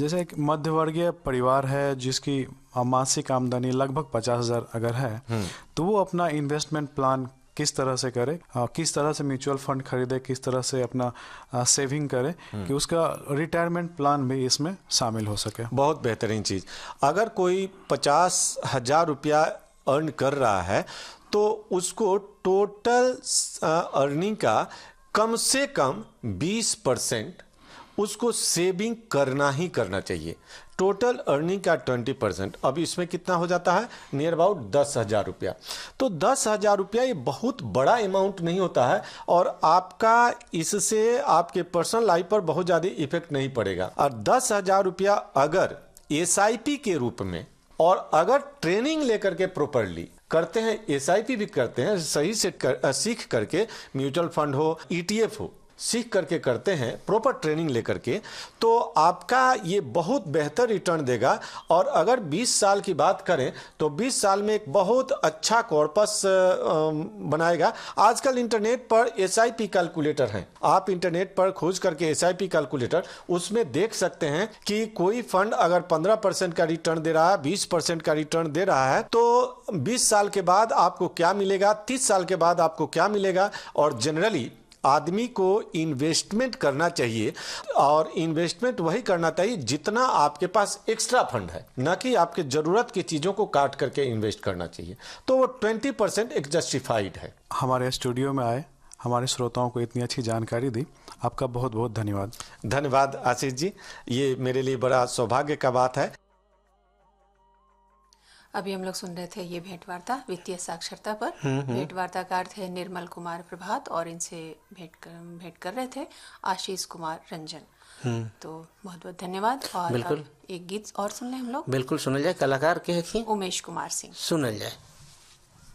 जैसे एक मध्यवर्गीय परिवार है जिसकी मासिक आमदनी लगभग 50,000 अगर है, तो वो अपना इन्वेस्टमेंट प्लान किस तरह से करे, किस तरह से म्यूचुअल फंड खरीदे, किस तरह से अपना सेविंग करे कि उसका रिटायरमेंट प्लान भी इसमें शामिल हो सके। बहुत बेहतरीन चीज़। अगर कोई 50,000 रुपया अर्न कर रहा है तो उसको टोटल अर्निंग का कम से कम 20% उसको सेविंग करना ही करना चाहिए। टोटल अर्निंग का 20%, अब इसमें कितना हो जाता है, नियर अबाउट 10,000 रुपया। तो 10,000 रुपया ये बहुत बड़ा अमाउंट नहीं होता है और आपका इससे आपके पर्सनल लाइफ पर बहुत ज़्यादा इफेक्ट नहीं पड़ेगा। और 10,000 रुपया अगर SIP के रूप में और अगर ट्रेनिंग लेकर के प्रॉपरली करते हैं, SIP भी करते हैं सही से सीख करके, म्यूचुअल फंड हो, ETF हो, सीख करके करते हैं प्रॉपर ट्रेनिंग लेकर के, तो आपका ये बहुत बेहतर रिटर्न देगा। और अगर 20 साल की बात करें तो 20 साल में एक बहुत अच्छा कॉर्पस बनाएगा। आजकल इंटरनेट पर SIP कैलकुलेटर हैं, आप इंटरनेट पर खोज करके SIP कैलकुलेटर, उसमें देख सकते हैं कि कोई फंड अगर 15% का रिटर्न दे रहा है, 20% का रिटर्न दे रहा है, तो 20 साल के बाद आपको क्या मिलेगा, 30 साल के बाद आपको क्या मिलेगा। और जनरली आदमी को इन्वेस्टमेंट करना चाहिए और इन्वेस्टमेंट वही करना चाहिए जितना आपके पास एक्स्ट्रा फंड है, न कि आपके जरूरत की चीजों को काट करके इन्वेस्ट करना चाहिए। तो वो 20% एक जस्टिफाइड है। हमारे स्टूडियो में आए, हमारे श्रोताओं को इतनी अच्छी जानकारी दी, आपका बहुत बहुत धन्यवाद। धन्यवाद आशीष जी, ये मेरे लिए बड़ा सौभाग्य का बात है। अभी हम लोग सुन रहे थे ये भेंट वार्ता वित्तीय साक्षरता पर। भेंट वार्ताकार थे निर्मल कुमार प्रभात और इनसे भेंट कर रहे थे आशीष कुमार रंजन। तो बहुत बहुत धन्यवाद। और बिल्कुल एक गीत और सुन लें हम लोग। बिल्कुल सुनल जाए, कलाकार के हैं उमेश कुमार सिंह, सुनल जाए।